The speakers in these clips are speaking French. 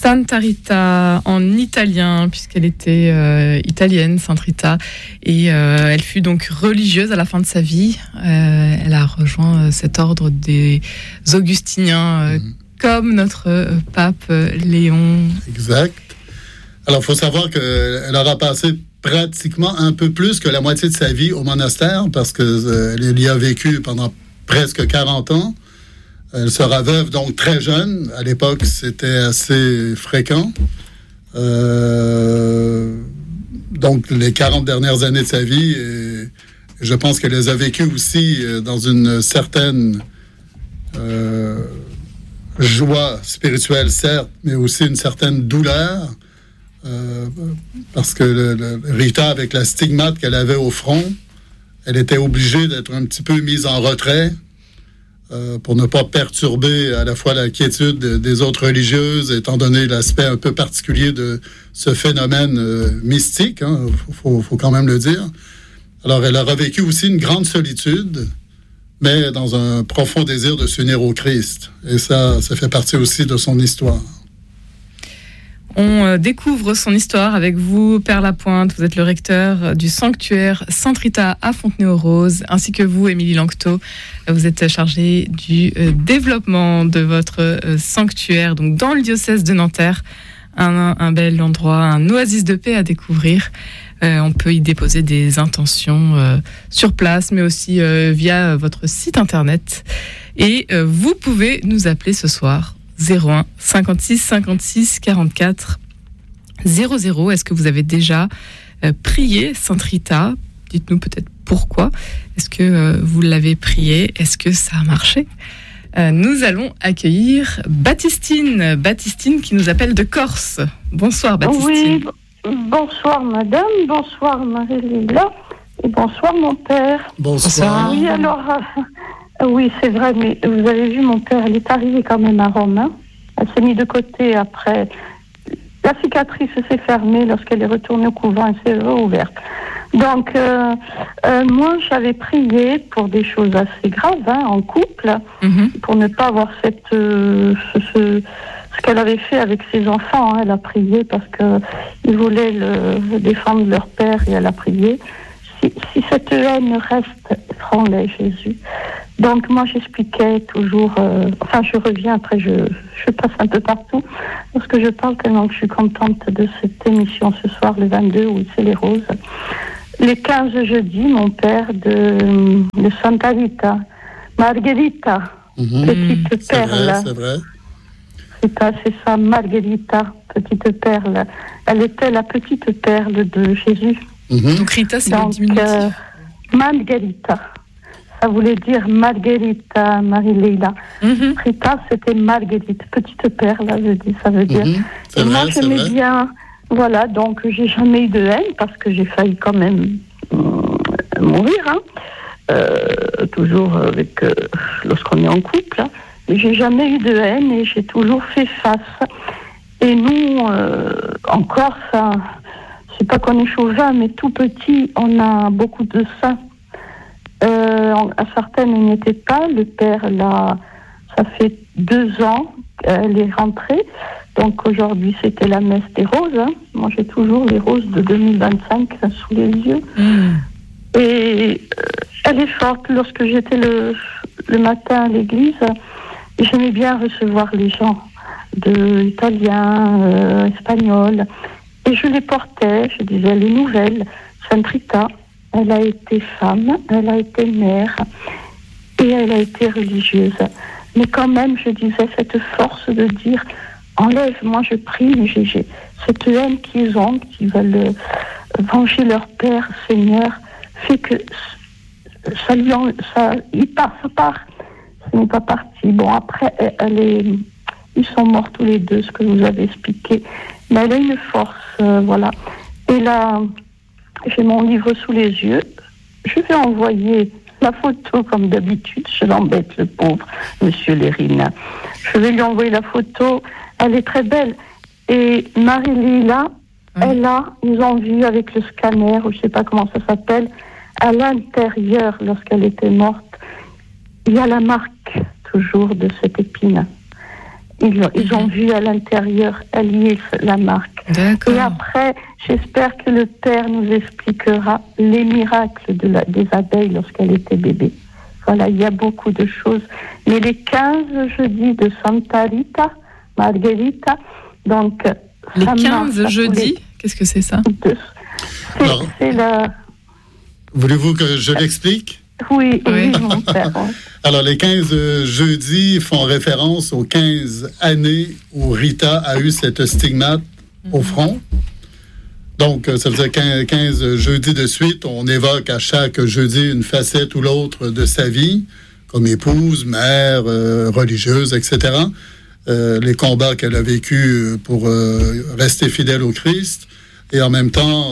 Santa Rita en italien, puisqu'elle était italienne, Sainte Rita, et elle fut donc religieuse à la fin de sa vie. Elle a rejoint cet ordre des Augustiniens, comme notre pape Léon. Exact. Alors, il faut savoir qu'elle aura passé pratiquement un peu plus que la moitié de sa vie au monastère, parce qu'elle y a vécu pendant presque 40 ans. Elle sera veuve, donc très jeune. À l'époque, c'était assez fréquent. Donc, les 40 dernières années de sa vie, et je pense qu'elle les a vécues aussi dans une certaine joie spirituelle, certes, mais aussi une certaine douleur. Parce que Rita, avec la stigmate qu'elle avait au front, elle était obligée d'être un petit peu mise en retrait pour ne pas perturber à la fois la quiétude des autres religieuses, étant donné l'aspect un peu particulier de ce phénomène mystique, hein, faut quand même le dire. Alors, elle a revécu aussi une grande solitude, mais dans un profond désir de s'unir au Christ. Et ça fait partie aussi de son histoire. On découvre son histoire avec vous, Père Lapointe. Vous êtes le recteur du sanctuaire Sainte Rita à Fontenay-aux-Roses, ainsi que vous, Émilie Lanctot. Vous êtes chargée du développement de votre sanctuaire, donc dans le diocèse de Nanterre. Un bel endroit, un oasis de paix à découvrir. On peut y déposer des intentions sur place, mais aussi via votre site internet. Et vous pouvez nous appeler ce soir. 01 56 56 44 00. Est-ce que vous avez déjà prié Sainte Rita? Dites-nous peut-être pourquoi. Est-ce que vous l'avez prié? Est-ce que ça a marché? Nous allons accueillir Baptistine qui nous appelle de Corse. Bonsoir Baptistine. Oui, bonsoir madame, bonsoir Marie-Léla et bonsoir mon père. Bonsoir. Oui, alors... oui, c'est vrai, mais vous avez vu, mon père, elle est arrivée quand même à Rome. Hein. Elle s'est mise de côté après. La cicatrice s'est fermée lorsqu'elle est retournée au couvent, elle s'est rouverte. Donc, moi, j'avais prié pour des choses assez graves, hein, en couple, pour ne pas avoir ce qu'elle avait fait avec ses enfants. Hein. Elle a prié parce qu'ils voulaient défendre leur père et elle a prié. Si cette haine reste, prends-les, Jésus. Donc, moi, j'expliquais toujours... je reviens, après, je passe un peu partout. Lorsque je parle tellement que je suis contente de cette émission ce soir, le 22, où c'est les roses. Les 15 jeudi, mon père de Santa Rita, Margherita, petite perle. C'est vrai. C'est ça, Margherita, petite perle. Elle était la petite perle de Jésus. Donc Rita, c'est le diminutif. Margherita. Ça voulait dire Margherita, Marie-Léla. Rita, c'était Marguerite, petite perle, ça veut dire. Et moi, j'aimais bien. Voilà, donc j'ai jamais eu de haine parce que j'ai failli quand même mourir. Hein. Toujours avec lorsqu'on est en couple. Hein. Mais j'ai jamais eu de haine et j'ai toujours fait face. Et nous, en Corse, hein, c'est pas qu'on est chauvin, mais tout petit, on a beaucoup de saints. À certaines, il n'y était pas. Le père, là, ça fait 2 ans qu'elle est rentrée. Donc aujourd'hui, c'était la messe des roses. Hein. Moi, j'ai toujours les roses de 2025 sous les yeux. Et elle est forte. Lorsque j'étais le matin à l'église, j'aimais bien recevoir les gens italiens, espagnols. Et je les portais, je disais les nouvelles. Sainte Rita, elle a été femme, elle a été mère et elle a été religieuse. Mais quand même, je disais cette force de dire, enlève, moi je prie, mais j'ai cette haine qu'ils ont, qui veulent venger leur père, Seigneur, fait que il part. Ce n'est pas parti. Bon, après, ils sont morts tous les deux, ce que vous avez expliqué. Mais elle a une force, voilà. Et là, j'ai mon livre sous les yeux. Je vais envoyer la photo, comme d'habitude. Je l'embête, le pauvre monsieur Lérina. Je vais lui envoyer la photo. Elle est très belle. Et Marie-Léla, ils ont vu avec le scanner, ou je ne sais pas comment ça s'appelle, à l'intérieur, lorsqu'elle était morte, il y a la marque, toujours, de cette épine. Ils ont vu à l'intérieur Elias, la marque. D'accord. Et après, j'espère que le Père nous expliquera les miracles des abeilles lorsqu'elle était bébé. Voilà, il y a beaucoup de choses. Mais les 15 jeudis de Santa Rita, Margherita, donc... Les 15 jeudis, qu'est-ce que c'est ça? C'est la... Voulez-vous que je l'explique? Oui, mon père. Alors, les 15 jeudis font référence aux 15 années où Rita a eu cette stigmate au front. Donc, ça veut dire 15 jeudis de suite, on évoque à chaque jeudi une facette ou l'autre de sa vie, comme épouse, mère, religieuse, etc. Les combats qu'elle a vécus pour rester fidèle au Christ. Et en même temps,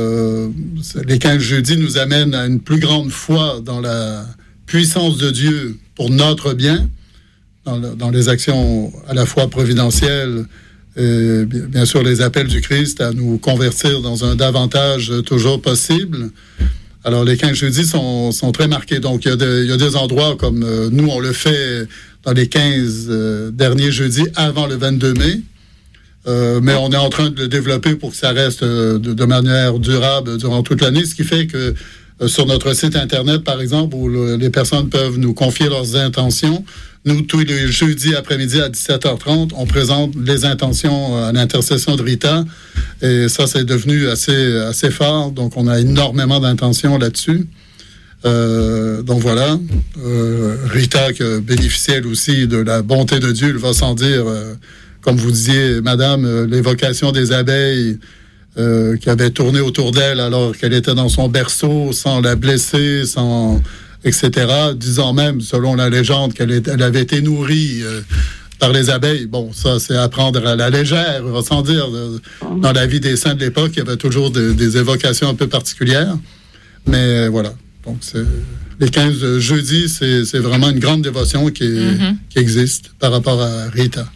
les 15 jeudis nous amènent à une plus grande foi dans la puissance de Dieu pour notre bien, dans les actions à la fois providentielles, et bien sûr les appels du Christ à nous convertir dans un davantage toujours possible. Alors les 15 jeudis sont très marqués. Donc il y a des endroits comme nous, on le fait dans les 15 derniers jeudis avant le 22 mai. Mais on est en train de le développer pour que ça reste de manière durable durant toute l'année, ce qui fait que sur notre site Internet, par exemple, où les personnes peuvent nous confier leurs intentions, nous, tous les jeudis après-midi à 17h30, on présente les intentions à l'intercession de Rita, et ça, c'est devenu assez fort, donc on a énormément d'intentions là-dessus. Donc voilà, Rita qui bénéficiait elle aussi de la bonté de Dieu, il va sans dire... comme vous disiez, madame, l'évocation des abeilles qui avaient tourné autour d'elle alors qu'elle était dans son berceau, sans la blesser, etc., disant même, selon la légende, elle avait été nourrie par les abeilles. Bon, ça, c'est à prendre à la légère, sans dire. Dans la vie des saints de l'époque, il y avait toujours des évocations un peu particulières. Mais voilà. Donc, les 15 jeudis, c'est vraiment une grande dévotion qui existe par rapport à Rita.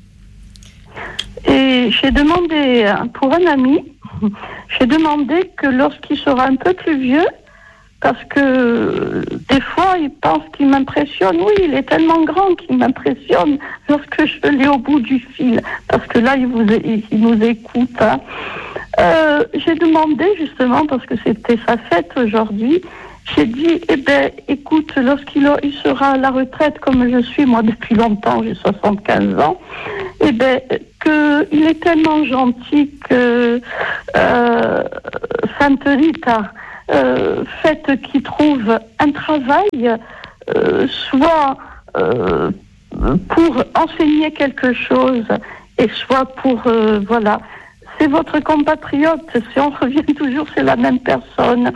Et j'ai demandé, pour un ami, j'ai demandé que lorsqu'il sera un peu plus vieux, parce que des fois, il pense qu'il m'impressionne. Oui, il est tellement grand qu'il m'impressionne lorsque je l'ai au bout du fil, parce que là, il nous écoute. Hein. J'ai demandé, justement, parce que c'était sa fête aujourd'hui, j'ai dit, écoute, lorsqu'il sera à la retraite, comme je suis, moi, depuis longtemps, j'ai 75 ans, qu'il est tellement gentil que Sainte Rita, fait qu'il trouve un travail, soit pour enseigner quelque chose, et soit pour, voilà... C'est votre compatriote, si on revient toujours, c'est la même personne.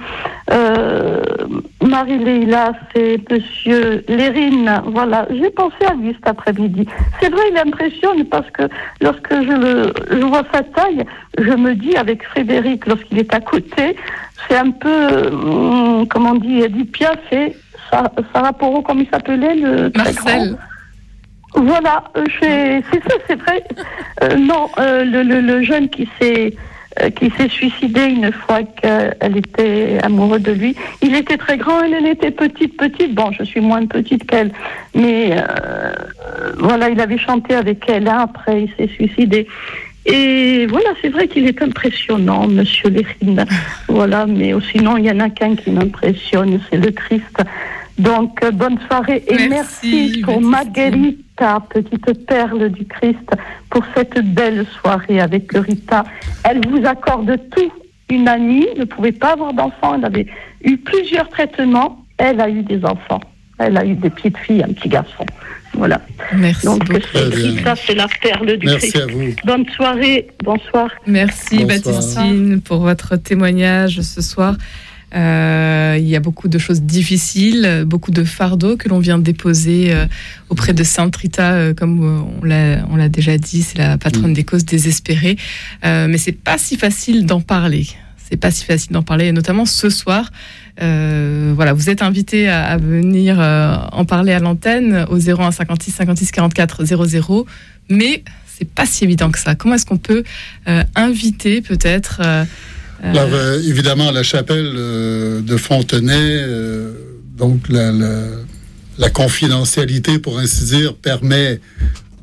Marie-Leila, c'est monsieur Lérine, voilà. J'ai pensé à lui cet après-midi. C'est vrai, il impressionne parce que lorsque je vois sa taille, je me dis avec Frédéric, lorsqu'il est à côté, c'est un peu, comment on dit, Edith Piaf et Sarah Porro, comme il s'appelait, le très Marcel. Grand. Voilà, c'est ça, c'est vrai. Non, le jeune qui s'est suicidé une fois qu'elle était amoureuse de lui, il était très grand, elle était petite. Bon, je suis moins petite qu'elle, mais voilà, il avait chanté avec elle, hein, après il s'est suicidé. Et voilà, c'est vrai qu'il est impressionnant, monsieur Lérine. Voilà, mais sinon, il y en a qu'un qui m'impressionne, c'est le Christ. Donc, bonne soirée et merci pour Margherita, petite perle du Christ, pour cette belle soirée avec Rita. Elle vous accorde tout. Une amie ne pouvait pas avoir d'enfants, elle avait eu plusieurs traitements, elle a eu des enfants. Elle a eu des petites filles, un petit garçon. Voilà. Merci donc, beaucoup. Ça, c'est la perle du Christ. Merci à vous. Bonne soirée, bonsoir. Merci Baptistine pour votre témoignage ce soir. Il y a beaucoup de choses difficiles, beaucoup de fardeaux que l'on vient déposer auprès de Sainte Rita, comme on l'a déjà dit, c'est la patronne des causes désespérées. Mais c'est pas si facile d'en parler. C'est pas si facile d'en parler, et notamment ce soir. Voilà, vous êtes invité à venir en parler à l'antenne au 01 56 56 44 00. Mais c'est pas si évident que ça. Comment est-ce qu'on peut inviter peut-être Alors, évidemment, la chapelle de Fontenay, donc la confidentialité, pour ainsi dire, permet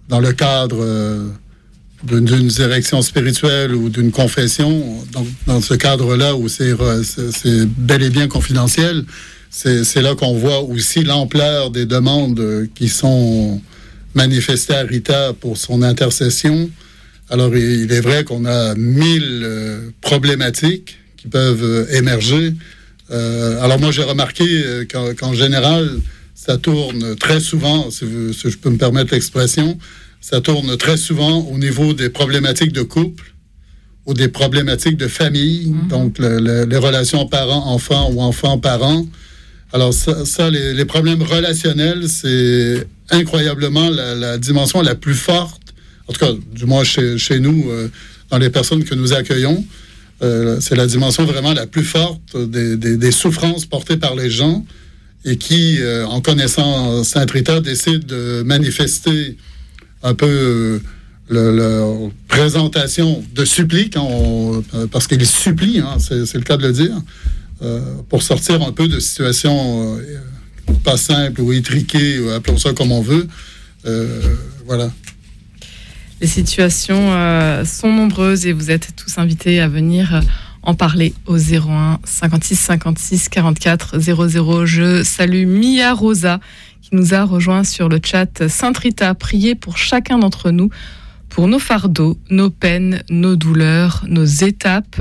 dans le cadre d'une direction spirituelle ou d'une confession, donc dans ce cadre-là où c'est bel et bien confidentiel, c'est là qu'on voit aussi l'ampleur des demandes qui sont manifestées à Rita pour son intercession. Alors, il est vrai qu'on a 1000 problématiques qui peuvent émerger. Alors, moi, j'ai remarqué qu'en général, ça tourne très souvent, si je peux me permettre l'expression, ça tourne très souvent au niveau des problématiques de couple ou des problématiques de famille, donc les relations parents-enfants ou enfants-parents. Alors ça les problèmes relationnels, c'est incroyablement la dimension la plus forte, en tout cas, du moins chez nous, dans les personnes que nous accueillons, c'est la dimension vraiment la plus forte des souffrances portées par les gens et qui, en connaissant Sainte Rita, décident de manifester un peu leur présentation de supplique, parce qu'ils supplient, c'est le cas de le dire, pour sortir un peu de situations pas simples ou étriquées, ou appelons ça comme on veut. Voilà. Les situations sont nombreuses et vous êtes tous invités à venir en parler au 01 56 56 44 00. Je salue Mia Rosa qui nous a rejoint sur le chat. Sainte Rita, priez pour chacun d'entre nous, pour nos fardeaux, nos peines, nos douleurs, nos étapes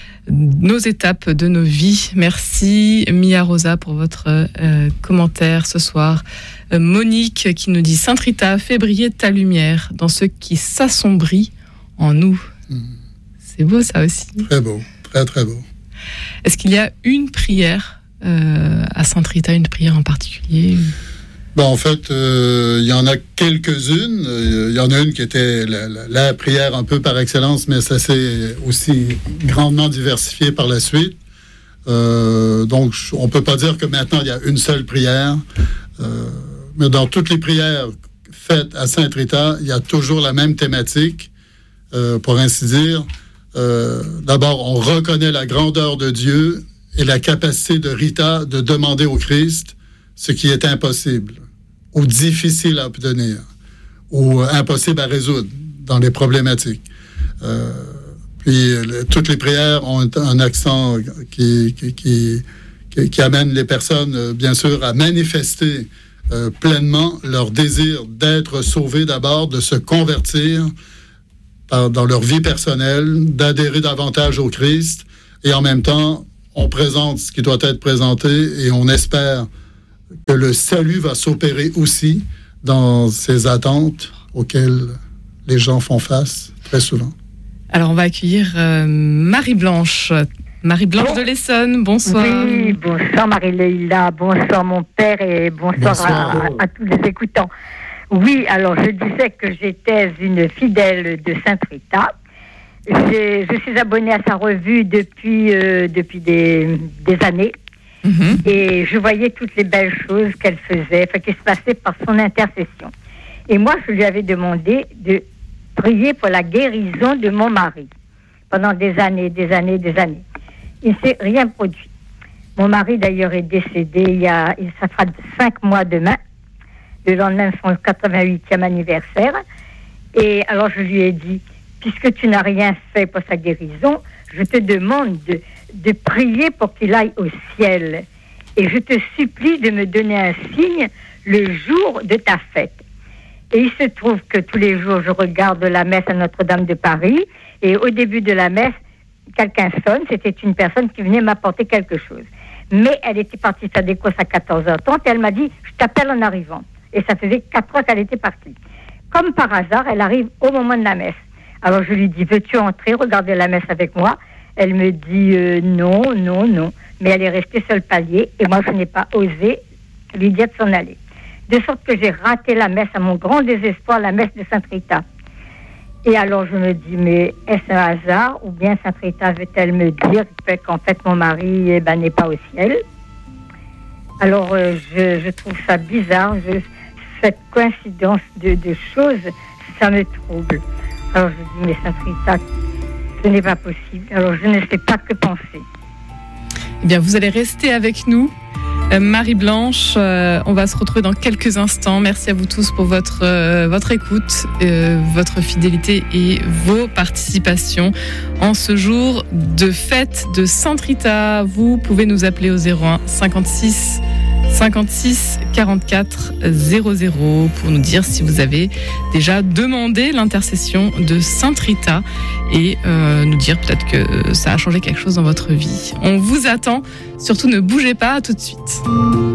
de nos vies. Merci Mia Rosa pour votre commentaire ce soir. Monique qui nous dit: Sainte Rita, fais briller ta lumière dans ce qui s'assombrit en nous. C'est beau ça aussi. Très beau, très très beau. Est-ce qu'il y a une prière à Sainte Rita, une prière en particulier? En fait, il y en a quelques-unes. Il y en a une qui était la prière un peu par excellence, mais ça s'est aussi grandement diversifié par la suite. Donc, on ne peut pas dire que maintenant, il y a une seule prière. Mais dans toutes les prières faites à Sainte Rita, il y a toujours la même thématique, pour ainsi dire. D'abord, on reconnaît la grandeur de Dieu et la capacité de Rita de demander au Christ ce qui est impossible, ou difficile à obtenir, ou impossible à résoudre dans les problématiques. Puis, toutes les prières ont un accent qui amène les personnes, bien sûr, à manifester pleinement leur désir d'être sauvés d'abord, de se convertir dans leur vie personnelle, d'adhérer davantage au Christ, et en même temps, on présente ce qui doit être présenté et on espère que le salut va s'opérer aussi dans ces attentes auxquelles les gens font face très souvent. Alors, on va accueillir Marie-Blanche. Marie-Blanche de l'Essonne, bonsoir. Oui, bonsoir Marie-Leila, bonsoir mon père et bonsoir. À tous les écoutants. Oui, alors je disais que j'étais une fidèle de Sainte Rita. Je suis abonnée à sa revue depuis des années. Et je voyais toutes les belles choses qu'elle faisait, qui se passaient par son intercession. Et moi, je lui avais demandé de prier pour la guérison de mon mari pendant des années. Il ne s'est rien produit. Mon mari, d'ailleurs, est décédé ça fera 5 mois demain, le lendemain de son 88e anniversaire. Et alors, je lui ai dit, puisque tu n'as rien fait pour sa guérison, je te demande de prier pour qu'il aille au ciel. Et je te supplie de me donner un signe le jour de ta fête. Et il se trouve que tous les jours, je regarde la messe à Notre-Dame de Paris. Et au début de la messe, quelqu'un sonne. C'était une personne qui venait m'apporter quelque chose. Mais elle était partie faire des courses à 14h30 et elle m'a dit, je t'appelle en arrivant. Et ça faisait 4 heures qu'elle était partie. Comme par hasard, elle arrive au moment de la messe. Alors je lui dis, veux-tu entrer, regarder la messe avec moi? Elle me dit non. Mais elle est restée sur le palier et moi, je n'ai pas osé lui dire de s'en aller. De sorte que j'ai raté la messe, à mon grand désespoir, la messe de Sainte Rita. Et alors, je me dis, mais est-ce un hasard? Ou bien Sainte Rita veut-elle me dire qu'en fait, mon mari n'est pas au ciel? Alors, je trouve ça bizarre. Cette coïncidence de choses, ça me trouble. Alors, je dis, mais Sainte Rita, ce n'est pas possible. Alors, je ne sais pas que penser. Eh bien, vous allez rester avec nous. Marie-Blanche, on va se retrouver dans quelques instants. Merci à vous tous pour votre écoute, votre fidélité et vos participations en ce jour de fête de Sainte Rita. Vous pouvez nous appeler au 01 56 44 00 pour nous dire si vous avez déjà demandé l'intercession de Sainte Rita et nous dire peut-être que ça a changé quelque chose dans votre vie. On vous attend, surtout ne bougez pas, à tout de suite.